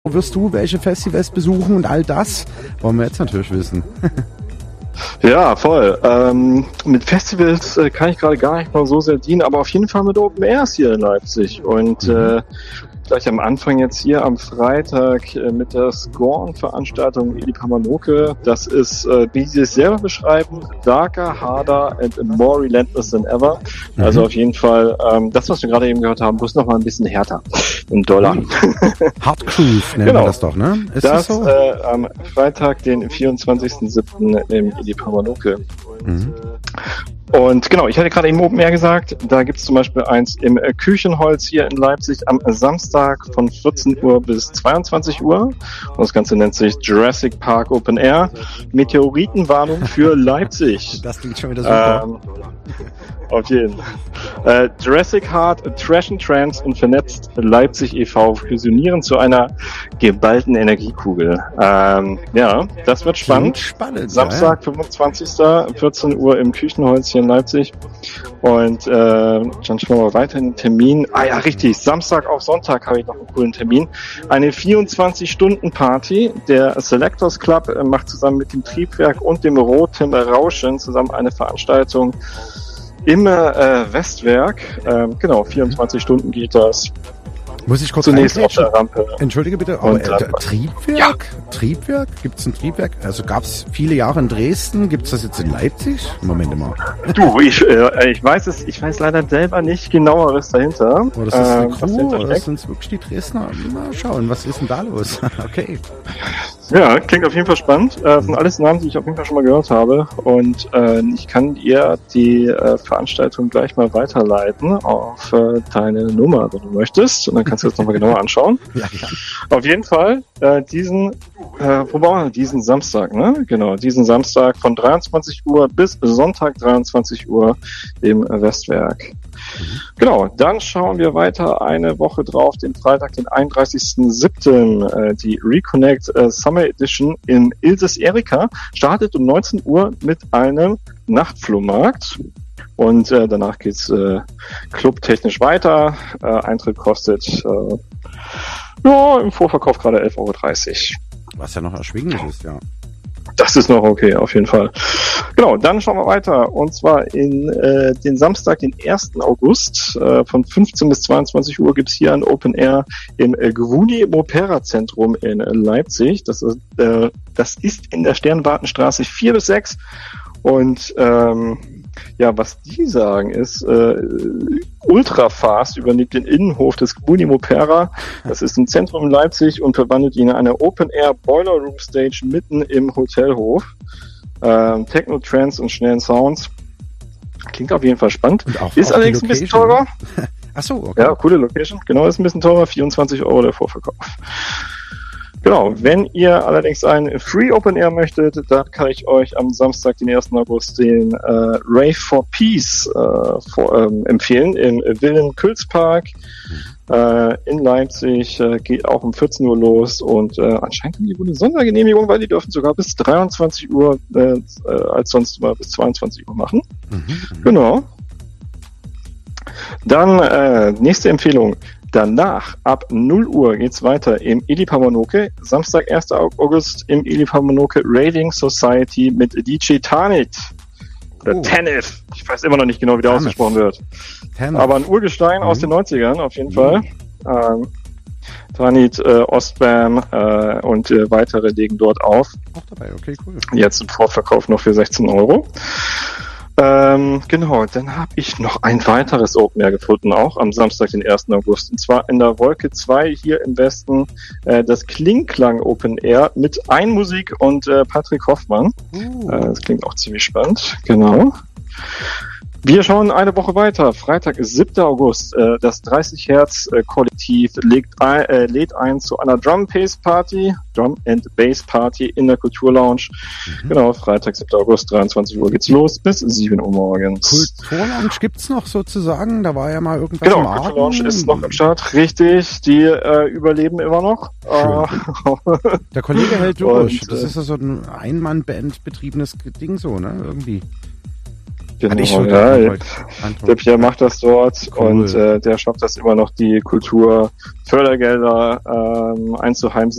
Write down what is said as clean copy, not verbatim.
wirst du welche Festivals besuchen und all das wollen wir jetzt natürlich wissen. Ja, voll. Mit Festivals kann ich gerade gar nicht mal so sehr dienen, aber auf jeden Fall mit Open Airs hier in Leipzig. Und gleich am Anfang jetzt hier am Freitag mit der Scorn-Veranstaltung Eli Pamanoke. Das ist, wie sie es selber beschreiben, darker, harder and more relentless than ever. Also auf jeden Fall das, was wir gerade eben gehört haben, bloß noch mal ein bisschen härter im Dollar. Hard Cruise nennen wir das doch, ne? Ist das so? Am Freitag, den 24.07. im Eli Pamanoke. Und genau, ich hatte gerade eben Open Air gesagt, da gibt's zum Beispiel eins im Küchenholz hier in Leipzig am Samstag von 14 Uhr bis 22 Uhr. Und das Ganze nennt sich Jurassic Park Open Air. Meteoritenwarnung für Leipzig. Das klingt schon wieder super. Auf jeden. Jurassic Heart, Trash and Trance und vernetzt Leipzig e.V. fusionieren zu einer geballten Energiekugel. Ja, das wird spannend. Samstag, 25. 14 Uhr im Küchenholz hier in Leipzig. Und dann schauen wir mal weiter in den Termin. Ah ja, richtig. Samstag auf Sonntag habe ich noch einen coolen Termin. Eine 24-Stunden-Party. Der Selectors Club macht zusammen mit dem Triebwerk und dem Rotem Rauschen zusammen eine Veranstaltung im Westwerk. Genau, 24 Stunden geht das. Muss ich kurz zunächst auf der Rampe. Entschuldige bitte, aber Triebwerk? Ja. Triebwerk? Gibt's ein Triebwerk? Also gab's viele Jahre in Dresden, gibt's das jetzt in Leipzig? Moment mal. Du, ich weiß leider selber nicht genaueres dahinter. Oh, das ist eine Crew, oder sind wirklich die Dresdner? Mal schauen, was ist denn da los? Okay. Ja, klingt auf jeden Fall spannend. Das sind alles Namen, die ich auf jeden Fall schon mal gehört habe. Und ich kann dir die Veranstaltung gleich mal weiterleiten auf deine Nummer, wenn du möchtest. Und dann kannst du das nochmal genauer anschauen. Ja. Auf jeden Fall diesen Samstag, ne? Genau, diesen Samstag von 23 Uhr bis Sonntag 23 Uhr im Westwerk. Genau, dann schauen wir weiter eine Woche drauf, den Freitag, den 31.07. Die Reconnect Summer Edition im Ilses Erika startet um 19 Uhr mit einem Nachtflohmarkt. Und danach geht's clubtechnisch weiter. Eintritt kostet im Vorverkauf gerade 11,30 Euro. Was ja noch erschwinglich ist, ja. Das ist noch okay, auf jeden Fall. Genau, dann schauen wir weiter. Und zwar in den Samstag, den 1. August von 15 bis 22 Uhr gibt's hier ein Open Air im Gwuni Opera Zentrum in Leipzig. Das ist in der Sternwartenstraße 4 bis 6. Und was die sagen ist, Ultrafast übernimmt den Innenhof des Gwuni Opera. Das ist im Zentrum in Leipzig und verwandelt ihn in eine Open-Air Boiler Room Stage mitten im Hotelhof. Techno, Trance und schnellen Sounds. Klingt auf jeden Fall spannend. Ist allerdings ein bisschen teurer. Ach so, okay. Ja, coole Location. Genau, ist ein bisschen teurer. 24 Euro der Vorverkauf. Genau, wenn ihr allerdings ein Free Open Air möchtet, dann kann ich euch am Samstag, den 1. August, den Rave for Peace empfehlen im Wilhelm Külz Park in Leipzig. Geht auch um 14 Uhr los und anscheinend haben die wohl eine Sondergenehmigung, weil die dürfen sogar bis 23 Uhr als sonst immer bis 22 Uhr machen. Genau. Dann nächste Empfehlung. Danach, ab 0 Uhr geht's weiter im Eli Pamanoke. Samstag, 1. August im Eli Pamanoke Raiding Society mit DJ Tanit. Oder Tanith. Ich weiß immer noch nicht genau, wie der ausgesprochen wird. Aber ein Urgestein aus den 90ern auf jeden Fall. Tanit, Ostbam und weitere legen dort auf. Auch dabei, okay, cool. Jetzt im Vorverkauf noch für 16 Euro. Genau, dann habe ich noch ein weiteres Open Air gefunden, auch am Samstag, den 1. August. Und zwar in der Wolke 2 hier im Westen, das Klingklang Open Air mit Einmusik und Patrick Hoffmann. Das klingt auch ziemlich spannend, genau. Wir schauen eine Woche weiter. Freitag ist 7. August. Das 30 Hertz Kollektiv lädt ein zu einer Drum and Bass Party in der Kulturlounge. Genau, Freitag, 7. August, 23 Uhr geht's los bis 7 Uhr morgens. Kulturlounge gibt's noch sozusagen? Da war ja mal irgendwas im Argen. Kulturlounge ist noch im Start. Richtig, die überleben immer noch. Der Kollege hält durch. Das ist ja so ein Ein-Mann-Band betriebenes Ding so, ne? Irgendwie. Genau, der Pierre macht das dort und der schafft das immer noch, die Kulturfördergelder einzuheimsen